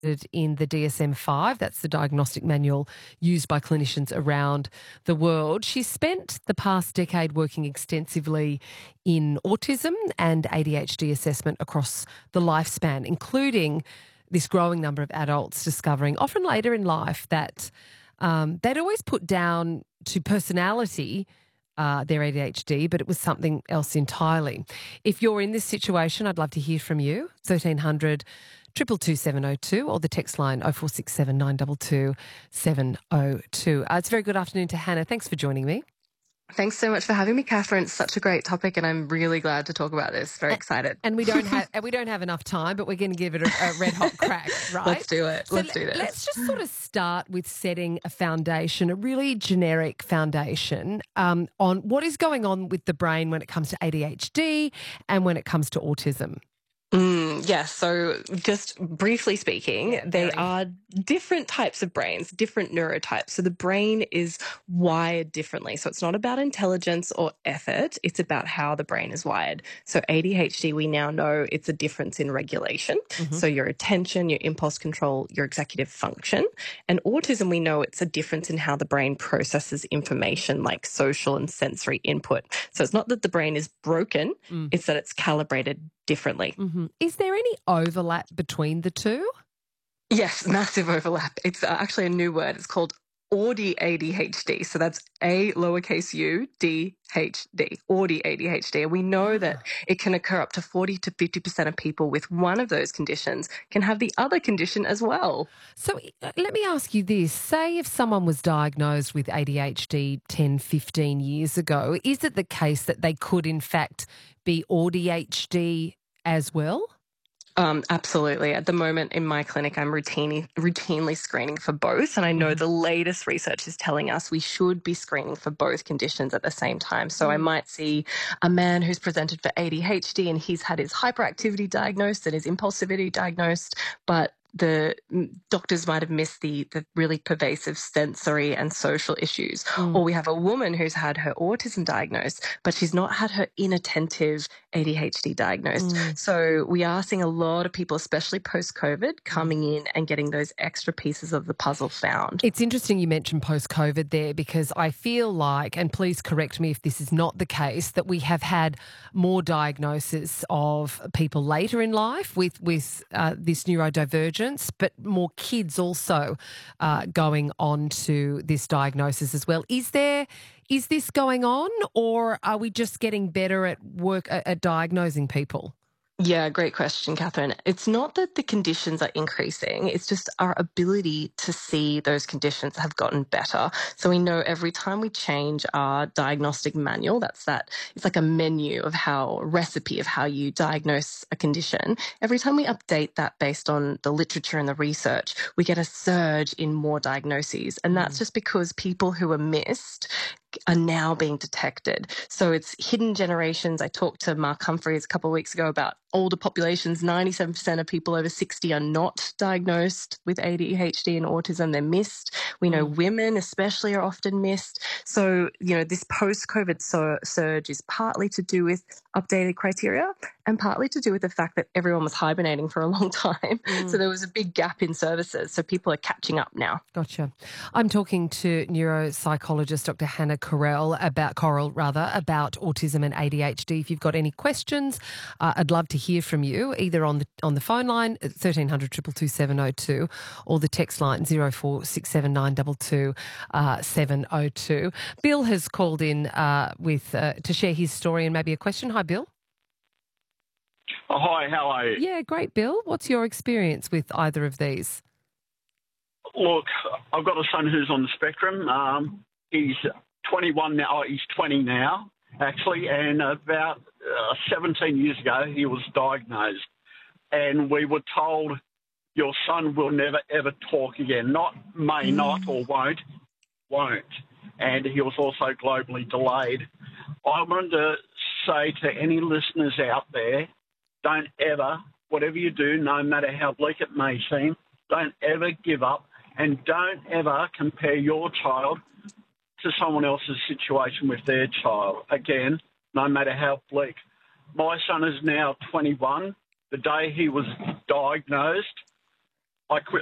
in the DSM-5. That's the diagnostic manual used by clinicians around the world. She's spent the past decade working extensively in autism and ADHD assessment across the lifespan, including this growing number of adults discovering, often later in life, that they'd always put down to personality their ADHD, but it was something else entirely. If you're in this situation, I'd love to hear from you. 1300 222 702 or the text line 0467 922 702. It's a very good afternoon to Hannah. Thanks for joining me. Thanks so much for having me, Catherine. It's such a great topic, and I'm really glad to talk about this. Very excited. And we don't have enough time, but we're going to give it a red hot crack, right? Let's do it. So Let's do this. Let's just sort of start with setting a foundation, a really generic foundation on what is going on with the brain when it comes to ADHD and when it comes to autism. Yes. So just briefly speaking, they are different types of brains, different neurotypes. So the brain is wired differently. So it's not about intelligence or effort. It's about how the brain is wired. So ADHD, we now know it's a difference in regulation. So your attention, your impulse control, your executive function. And autism, we know it's a difference in how the brain processes information like social and sensory input. So it's not that the brain is broken, it's that it's calibrated differently. Is there any overlap between the two? Yes, massive overlap. It's actually a new word. It's called Audi ADHD. So that's A lowercase u D H D, Audi ADHD. And we know that it can occur up to 40 to 50% of people with one of those conditions can have the other condition as well. So let me ask you this. Say if someone was diagnosed with ADHD 10, 15 years ago, is it the case that they could in fact be ADHD as well? Absolutely. At the moment in my clinic, I'm routinely screening for both. And I know the latest research is telling us we should be screening for both conditions at the same time. So I might see a man who's presented for ADHD and he's had his hyperactivity diagnosed and his impulsivity diagnosed, but the doctors might have missed the really pervasive sensory and social issues. Or we have a woman who's had her autism diagnosed, but she's not had her inattentive ADHD diagnosed. So we are seeing a lot of people, especially post-COVID, coming in and getting those extra pieces of the puzzle found. It's interesting you mentioned post-COVID there because I feel like, and please correct me if this is not the case, that we have had more diagnosis of people later in life with this neurodivergence, but more kids also going on to this diagnosis as well. Is this going on, or are we just getting better at work at diagnosing people? Yeah, great question, Catherine. It's not that the conditions are increasing, it's just our ability to see those conditions have gotten better. So we know every time we change our diagnostic manual, it's like a menu of a recipe of how you diagnose a condition. Every time we update that based on the literature and the research, we get a surge in more diagnoses. And that's just because people who are missed are now being detected. So it's hidden generations. I talked to Mark Humphreys a couple of weeks ago about older populations. 97% of people over 60 are not diagnosed with ADHD and autism. They're missed. We know women especially are often missed. So, this post-COVID surge is partly to do with updated criteria and partly to do with the fact that everyone was hibernating for a long time. So there was a big gap in services. So people are catching up now. Gotcha. I'm talking to neuropsychologist Dr. Hannah Correll about autism and ADHD. If you've got any questions, I'd love to hear from you either on the phone line 1300 222 702 or the text line 0467 922 702. Bill has called in to share his story and maybe a question. Hi, Bill. Oh, hi, how are you? Yeah, great, Bill. What's your experience with either of these? Look, I've got a son who's on the spectrum. He's 21 now. Oh, he's 20 now, actually, and about 17 years ago he was diagnosed. And we were told, your son will never, ever talk again. Not may not or won't. And he was also globally delayed. I wanted to say to any listeners out there, don't ever, whatever you do, no matter how bleak it may seem, don't ever give up and don't ever compare your child to someone else's situation with their child. Again, no matter how bleak. My son is now 21. The day he was diagnosed, I quit